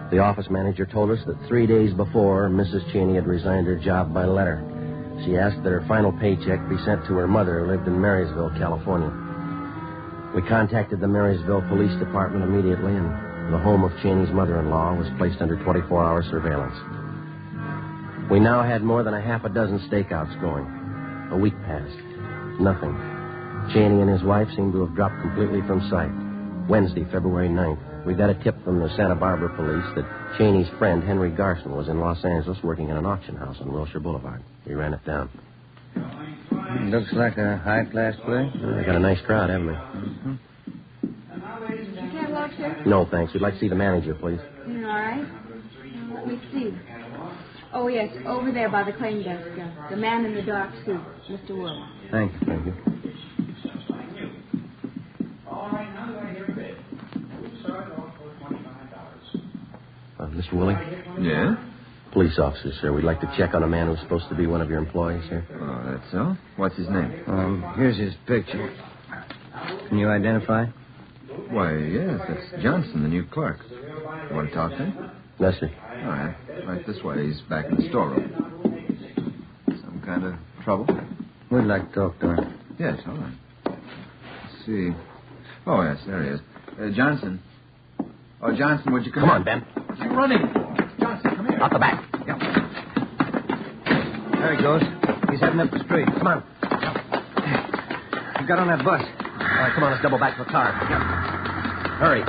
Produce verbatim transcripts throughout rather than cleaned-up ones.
The office manager told us that three days before, Missus Cheney had resigned her job by letter. She asked that her final paycheck be sent to her mother, who lived in Marysville, California. We contacted the Marysville Police Department immediately, and the home of Cheney's mother-in-law was placed under twenty-four hour surveillance. We now had more than a half a dozen stakeouts going. A week passed. Nothing. Cheney and his wife seemed to have dropped completely from sight. Wednesday, February ninth, we got a tip from the Santa Barbara police that Cheney's friend, Henry Garson, was in Los Angeles working in an auction house on Wilshire Boulevard. We ran it down. Looks like a high-class place. Uh, got a nice crowd, haven't we? Mm-hmm. You can't walk, sir? No, thanks. We'd like to see the manager, please. Mm, all right. Uh, let me see. Oh, yes, over there by the claim desk. Uh, the man in the dark suit, Mister Wood. Thank you. Thank you. Uh, Mister Willie? Yeah? Police officer, sir. We'd like to check on a man who's supposed to be one of your employees, sir. Oh, that's so? What's his name? Um, here's his picture. Can you identify? Why, yes, that's Johnson, the new clerk. You want to talk to him? Yes, sir. All right. Right this way. He's back in the storeroom. Some kind of trouble? We'd like to talk to him. Yes, all right. Let's see. Oh, yes, there he is. Uh, Johnson. Oh, Johnson, would you come Come in? on, Ben. You're running. Johnson, come here. Out the back. Yeah. There he goes. He's heading up the street. Come on. He got on that bus. All right, come on. Let's double back to the car. Hurry.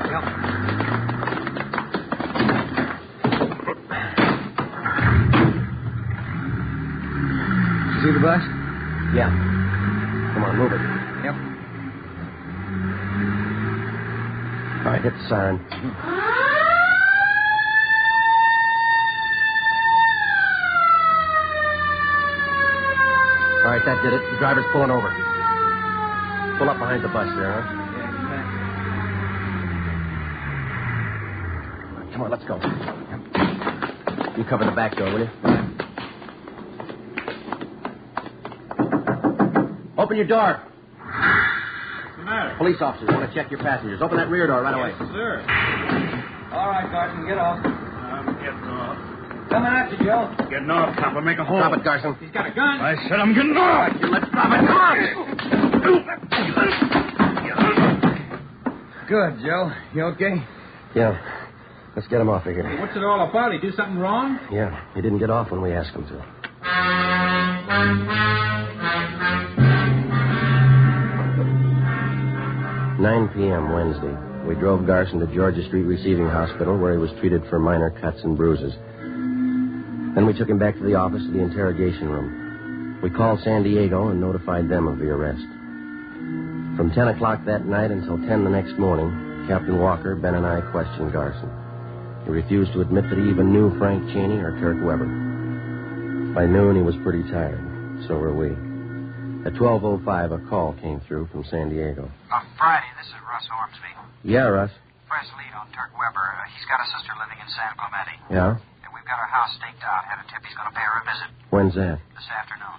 See the bus? Yeah. Come on, move it. Yep. All right, hit the siren. All right, that did it. The driver's pulling over. Pull up behind the bus there, huh? Yeah, Come on, let's go. You cover the back door, will you? Open your door. What's the matter? Police officers want to check your passengers. Open that rear door right away. Yes, sir. All right, Garson, get off. I'm getting off. Coming after you, Joe. Getting off, copper. Make a hole. Drop it, Garson. He's got a gun. I said I'm getting off. Let's drop it. Come on. Good, Joe. You okay? Yeah. Let's get him off of here. What's it all about? He do something wrong? Yeah, he didn't get off when we asked him to. nine p.m. Wednesday. We drove Garson to Georgia Street Receiving Hospital, where he was treated for minor cuts and bruises. Then we took him back to the office to the interrogation room. We called San Diego and notified them of the arrest. From ten o'clock that night until ten the next morning, Captain Walker, Ben, and I questioned Garson. He refused to admit that he even knew Frank Cheney or Turk Weber. By noon, he was pretty tired. So were we. At twelve oh five, a call came through from San Diego. Uh, Friday, this is Russ Ormsby. Yeah, Russ. Press lead on Turk Weber. Uh, he's got a sister living in San Clemente. Yeah? And we've got her house staked out. Had a tip he's going to pay her a visit When's that? this afternoon.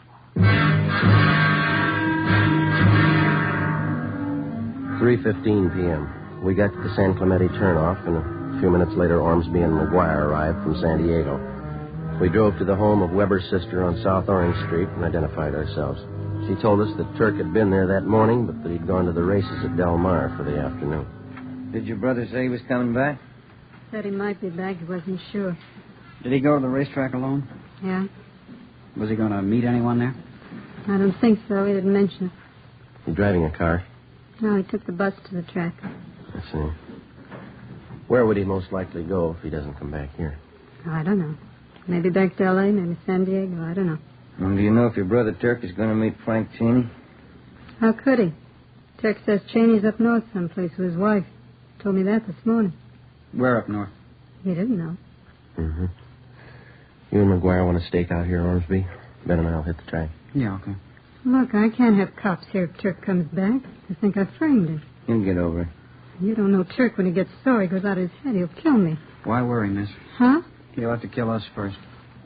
three fifteen p.m. We got to the San Clemente turnoff, and a few minutes later, Ormsby and McGuire arrived from San Diego. We drove to the home of Weber's sister on South Orange Street and identified ourselves. She told us that Turk had been there that morning, but that he'd gone to the races at Del Mar for the afternoon. Did your brother say he was coming back? Said he might be back. He wasn't sure. Did he go to the racetrack alone? Yeah? Was he going to meet anyone there? I don't think so. He didn't mention it. You driving a car? No, he took the bus to the track. I see. Where would he most likely go if he doesn't come back here? I don't know. Maybe back to L A, maybe San Diego. I don't know. And do you know if your brother Turk is going to meet Frank Cheney? How could he? Turk says Cheney's up north someplace with his wife. Told me that this morning. Where up north? He didn't know. Mm-hmm. You and McGuire want to stake out here, Ormsby? Ben and I'll hit the track. Yeah, okay. Look, I can't have cops here if Turk comes back. They think I framed him. He'll get over it. You don't know Turk. When he gets sore, he goes out of his head. He'll kill me. Why worry, miss? Huh? He'll have to kill us first.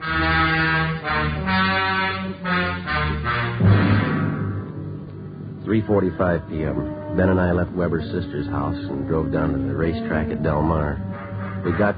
three forty-five p.m. Ben and I left Weber's sister's house and drove down to the racetrack at Del Mar. We got